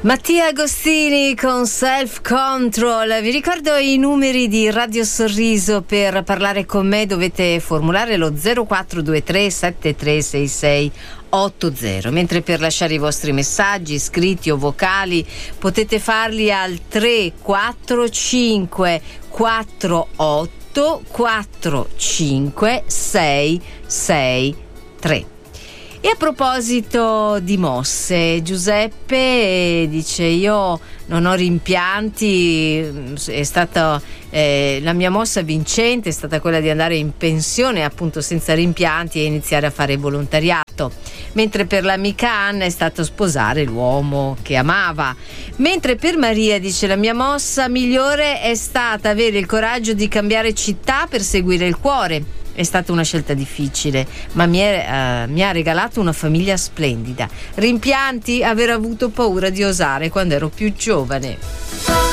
Mattia Agostini con Self Control. Vi ricordo i numeri di Radio Sorriso per parlare con me. Dovete formulare lo 0423 7366 80, mentre per lasciare i vostri messaggi scritti o vocali potete farli al 345 48 45 663. E a proposito di mosse, Giuseppe dice: io non ho rimpianti, è stata la mia mossa vincente è stata quella di andare in pensione appunto senza rimpianti e iniziare a fare volontariato, mentre per l'amica Anna è stato sposare l'uomo che amava. Mentre per Maria dice: la mia mossa migliore è stata avere il coraggio di cambiare città per seguire il cuore. È stata una scelta difficile, ma mi ha regalato una famiglia splendida. Rimpianti? Aver avuto paura di osare quando ero più giovane.